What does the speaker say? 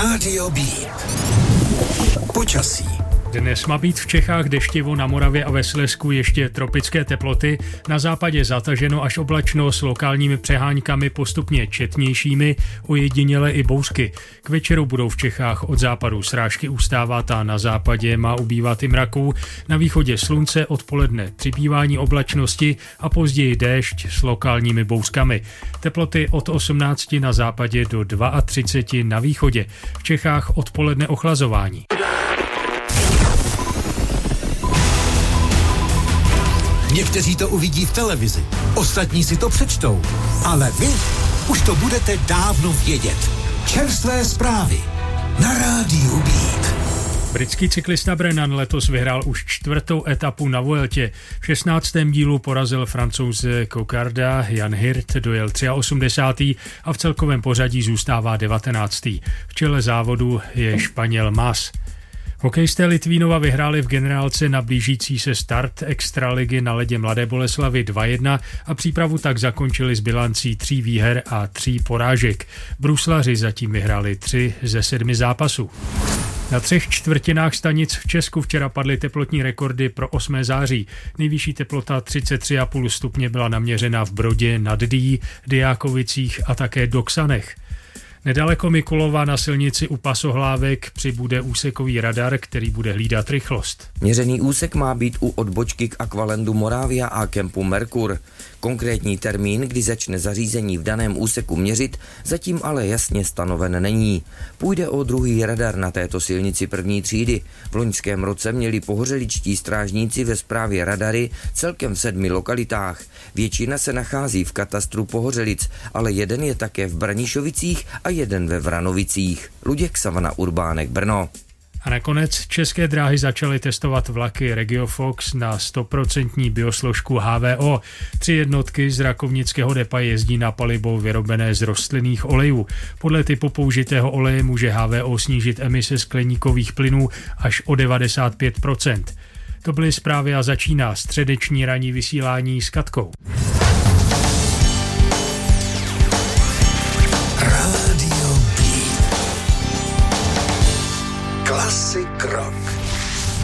Rádio B. Počasí. Dnes má být v Čechách deštivo, na Moravě a ve Slezsku ještě tropické teploty, na západě zataženo až oblačno s lokálními přeháňkami postupně četnějšími, ojediněle i bouřky. K večeru budou v Čechách od západu srážky ustávat a na západě má ubývat i mraků, na východě slunce, odpoledne přibývání oblačnosti a později déšť s lokálními bouřkami. Teploty od 18 na západě do 32 na východě. V Čechách odpoledne ochlazování. Někteří to uvidí v televizi, ostatní si to přečtou, ale vy už to budete dávno vědět. Čerstvé zprávy na Rádiu Beat. Britský cyklista Brennan letos vyhrál už 4. etapu na Vueltě. V 16. dílu porazil Francouze Cocarda, Jan Hirt dojel 83. a v celkovém pořadí zůstává 19. V čele závodu je Španěl Mas. Hokejisté Litvínova vyhráli v generálce na blížící se start extraligy na ledě Mladé Boleslavi 2-1 a přípravu tak zakončili s bilancí 3 výher a 3 porážek. Bruslaři zatím vyhráli 3 ze 7 zápasů. Na 3/4 stanic v Česku včera padly teplotní rekordy pro 8. září. Nejvyšší teplota 33,5 stupně byla naměřena v Brodě nad Dyjí, Dyjákovicích a také Doksanech. Nedaleko Mikulova na silnici u Pasohlávek přibude úsekový radar, který bude hlídat rychlost. Měřený úsek má být u odbočky k Aqualandu Moravia a kempu Merkur. Konkrétní termín, kdy začne zařízení v daném úseku měřit, zatím ale jasně stanoven není. Půjde o druhý radar na této silnici první třídy. V loňském roce měli pohořeličtí strážníci ve správě radary celkem v 7 lokalitách. Většina se nachází v katastru Pohořelic, ale jeden je také v Branišovicích a jeden ve Vranovicích. Luděk Savana, Urbánek, Brno. A nakonec České dráhy začaly testovat vlaky Regiofox na 100% biosložku HVO. 3 jednotky z rakovnického depa jezdí na palivo vyrobené z rostlinných olejů. Podle typu použitého oleje může HVO snížit emise skleníkových plynů až o 95%. To byly zprávy a začíná středeční ranní vysílání s Katkou.